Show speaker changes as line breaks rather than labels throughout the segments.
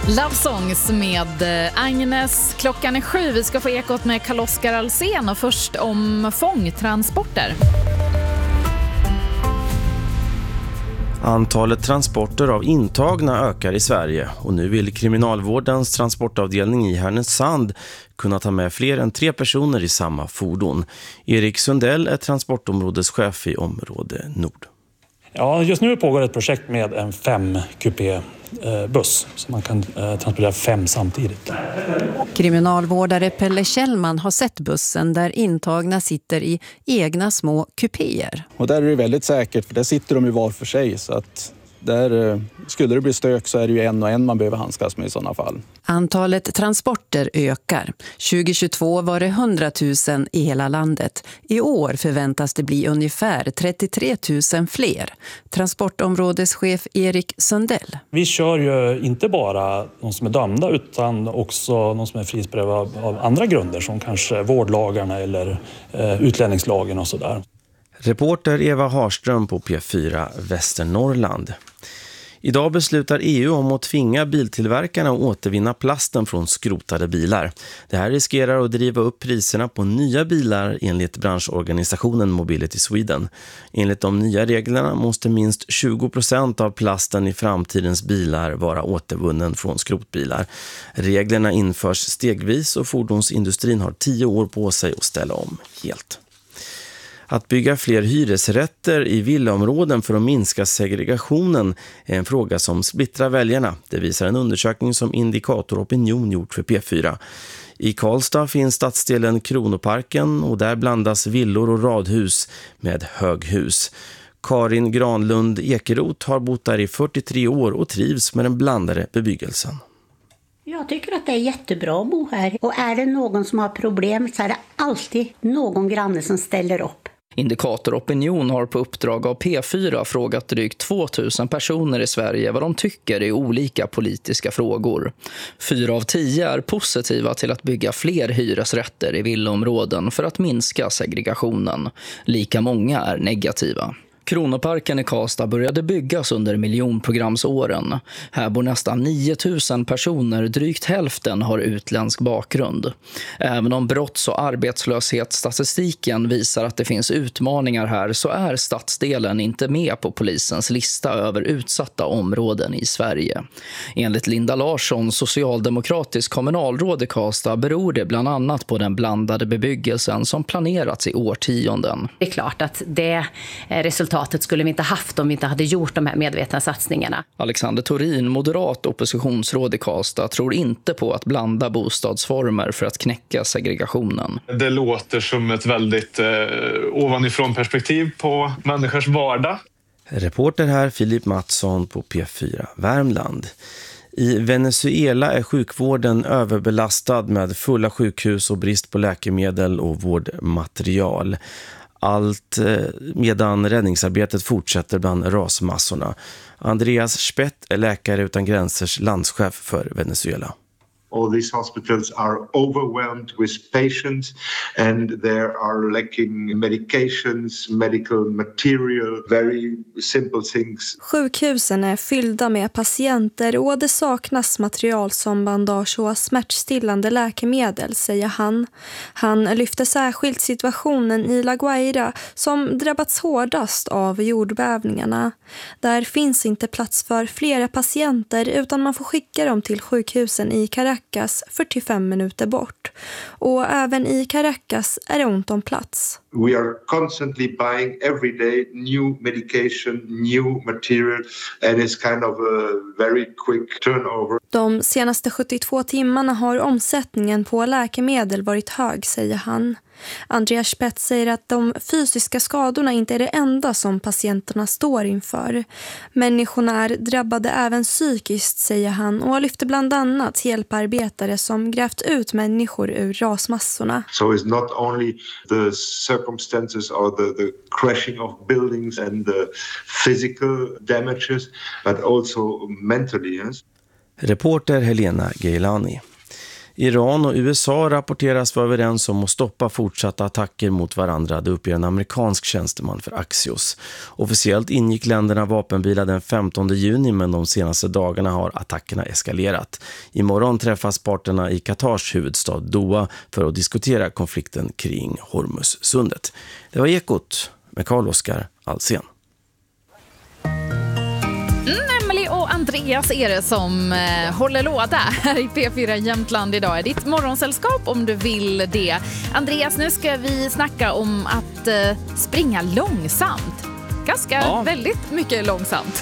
Love Songs med Agnes. Klockan är 7. Vi ska få ekot med Carl-Oskar Alsen och först om fångtransporter.
Antalet transporter av intagna ökar i Sverige och nu vill kriminalvårdens transportavdelning i Härnösand kunna ta med fler än 3 personer i samma fordon. Erik Sundell är transportområdeschef i område Nord.
Ja, just nu pågår ett projekt med en 5-kupé-buss så man kan transportera 5 samtidigt.
Kriminalvårdare Pelle Kjellman har sett bussen där intagna sitter i egna små kupéer.
Och där är det väldigt säkert för där sitter de ju var för sig så att där skulle det bli stök så är det ju en och en man behöver handskas med i sådana fall.
Antalet transporter ökar. 2022 var det 100 000 i hela landet. I år förväntas det bli ungefär 33 000 fler. Transportområdeschef Erik Sundell.
Vi kör ju inte bara de som är dömda utan också de som är frihetsberövade av andra grunder som kanske vårdlagarna eller utlänningslagen och sådär.
Reporter Eva Harström på P4 Västernorrland. Idag beslutar EU om att tvinga biltillverkarna att återvinna plasten från skrotade bilar. Det här riskerar att driva upp priserna på nya bilar enligt branschorganisationen Mobility Sweden. Enligt de nya reglerna måste minst 20% av plasten i framtidens bilar vara återvunnen från skrotbilar. Reglerna införs stegvis och fordonsindustrin har 10 år på sig att ställa om helt. Att bygga fler hyresrätter i villaområden för att minska segregationen är en fråga som splittrar väljarna. Det visar en undersökning som Indikator Opinion gjort för P4. I Karlstad finns stadsdelen Kronoparken och där blandas villor och radhus med höghus. Karin Granlund Ekeroth har bott där i 43 år och trivs med den blandade bebyggelsen.
Jag tycker att det är jättebra att bo här. Och är det någon som har problem så är det alltid någon granne som ställer upp.
Indikator Opinion har på uppdrag av P4 frågat drygt 2000 personer i Sverige vad de tycker i olika politiska frågor. 4 av 10 är positiva till att bygga fler hyresrätter i villaområden för att minska segregationen. Lika många är negativa. Kronoparken i Karlstad började byggas under miljonprogramsåren. Här bor nästan 9000 personer, drygt hälften har utländsk bakgrund. Även om brotts- och arbetslöshetsstatistiken visar att det finns utmaningar här så är stadsdelen inte med på polisens lista över utsatta områden i Sverige. Enligt Linda Larsson, socialdemokratisk kommunalråd i Karlstad, beror det bland annat på den blandade bebyggelsen som planerats i årtionden.
Det är klart att det resultatet skulle vi inte haft om vi inte hade gjort de här medvetna satsningarna.
Alexander Torin, moderat oppositionsråd i Karlstad, tror inte på att blanda bostadsformer för att knäcka segregationen.
Det låter som ett väldigt ovanifrån perspektiv på människors vardag.
Reporter här Filip Mattsson på P4 Värmland. I Venezuela är sjukvården överbelastad med fulla sjukhus och brist på läkemedel och vårdmaterial. Allt medan räddningsarbetet fortsätter bland rasmassorna. Andreas Spett är Läkare utan gränsers landschef för Venezuela.
All these hospitals are overwhelmed with patients and there are lacking medications, medical material, very simple things.
Sjukhusen är fyllda med patienter och det saknas material som bandage och smärtstillande läkemedel, säger han. Han lyfter särskilt situationen i La Guaira som drabbats hårdast av jordbävningarna. Där finns inte plats för flera patienter utan man får skicka dem till sjukhusen i Caracas 45 minuter bort. Och även i Caracas är det ont om plats.
We are constantly buying every day new medication, new material and it's kind of a very quick turnover.
De senaste 72 timmarna har omsättningen på läkemedel varit hög, säger han. Andreas Spett säger att de fysiska skadorna inte är det enda som patienterna står inför. Människorna är drabbade även psykiskt, säger han, och lyfter bland annat hjälparbetare som grävt ut människor ur rasmassorna.
So it's not only the circumstances or the crashing of buildings and the physical damages but also mentally. Yes?
Reporter Helena Geilani. Iran och USA rapporteras vara överens om att stoppa fortsatta attacker mot varandra, det uppger en amerikansk tjänsteman för Axios. Officiellt ingick länderna vapenvila den 15 juni, men de senaste dagarna har attackerna eskalerat. Imorgon träffas parterna i Katars huvudstad Doha för att diskutera konflikten kring Hormuzsundet. Det var Ekot med Carl-Oskar Alsen.
Emily och Andreas är det som håller låda här i P4 Jämtland idag. Är ditt morgonsällskap om du vill det. Andreas, nu ska vi snacka om att springa långsamt. Väldigt mycket långsamt.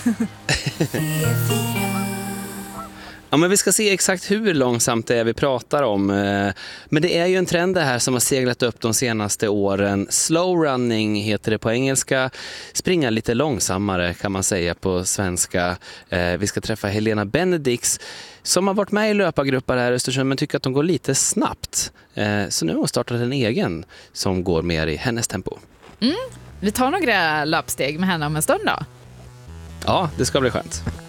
Ja, men vi ska se exakt hur långsamt det är vi pratar om. Men det är ju en trend det här som har seglat upp de senaste åren. Slow running heter det på engelska. Springa lite långsammare kan man säga på svenska. Vi ska träffa Helena Benedix som har varit med i löpargrupper här i Östersund men tycker att de går lite snabbt. Så nu har hon startat en egen som går mer i hennes tempo.
Vi tar några löpsteg med henne om en stund då.
Ja, det ska bli skönt.